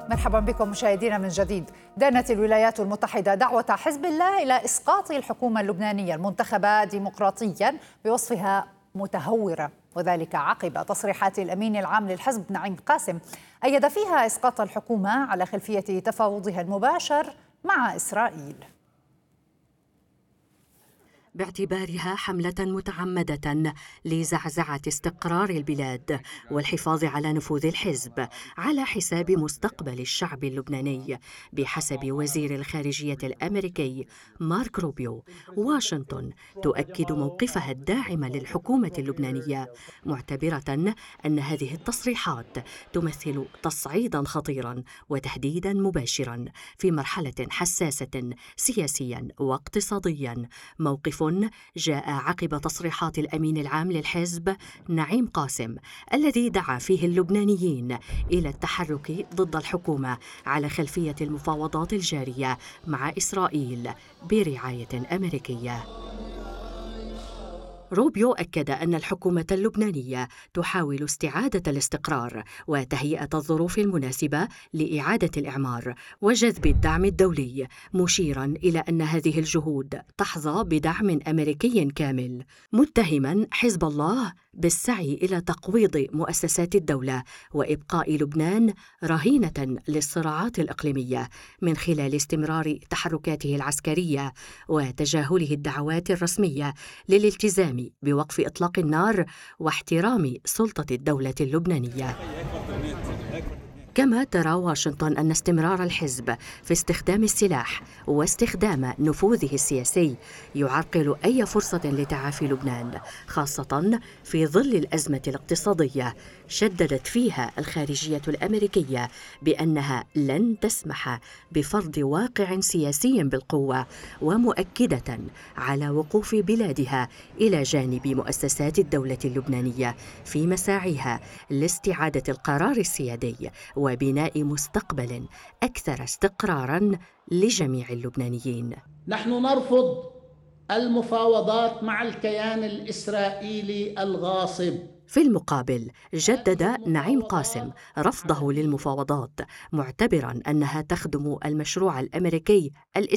مرحبا بكم مشاهدينا من جديد. دانت الولايات المتحدة دعوة حزب الله إلى إسقاط الحكومة اللبنانية المنتخبة ديمقراطيا بوصفها متهورة، وذلك عقب تصريحات الأمين العام للحزب نعيم قاسم أيد فيها إسقاط الحكومة على خلفية تفاوضها المباشر مع إسرائيل، باعتبارها حملة متعمدة لزعزعة استقرار البلاد والحفاظ على نفوذ الحزب على حساب مستقبل الشعب اللبناني. بحسب وزير الخارجية الأمريكي مارك روبيو، واشنطن تؤكد موقفها الداعم للحكومة اللبنانية، معتبرة أن هذه التصريحات تمثل تصعيداً خطيراً وتهديداً مباشراً في مرحلة حساسة سياسياً واقتصادياً. موقف جاء عقب تصريحات الأمين العام للحزب نعيم قاسم الذي دعا فيه اللبنانيين إلى التحرك ضد الحكومة على خلفية المفاوضات الجارية مع إسرائيل برعاية أمريكية. روبيو أكد أن الحكومة اللبنانية تحاول استعادة الاستقرار وتهيئة الظروف المناسبة لإعادة الإعمار وجذب الدعم الدولي، مشيراً إلى أن هذه الجهود تحظى بدعم أمريكي كامل، متهماً حزب الله بالسعي إلى تقويض مؤسسات الدولة وإبقاء لبنان رهينة للصراعات الإقليمية من خلال استمرار تحركاته العسكرية وتجاهله الدعوات الرسمية للالتزام بوقف إطلاق النار واحترام سلطة الدولة اللبنانية. كما ترى واشنطن أن استمرار الحزب في استخدام السلاح واستخدام نفوذه السياسي يعرقل أي فرصة لتعافي لبنان، خاصة في ظل الأزمة الاقتصادية شددت فيها الخارجية الأمريكية بأنها لن تسمح بفرض واقع سياسي بالقوة، ومؤكدة على وقوف بلادها إلى جانب مؤسسات الدولة اللبنانية في مساعيها لاستعادة القرار السيادي وبناء مستقبل أكثر استقراراً لجميع اللبنانيين. نحن نرفض المفاوضات مع الكيان الإسرائيلي الغاصب. في المقابل جدد نعيم قاسم رفضه للمفاوضات، معتبراً أنها تخدم المشروع الأمريكي